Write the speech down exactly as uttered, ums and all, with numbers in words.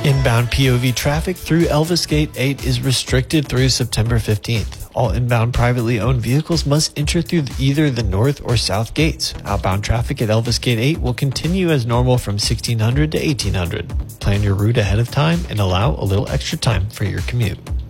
Inbound P O V traffic through Elvis Gate eight is restricted through September fifteenth. All inbound privately owned vehicles must enter through either the north or south gates. Outbound traffic at Elvis Gate eight will continue as normal from sixteen hundred to eighteen hundred. Plan your route ahead of time and allow a little extra time for your commute.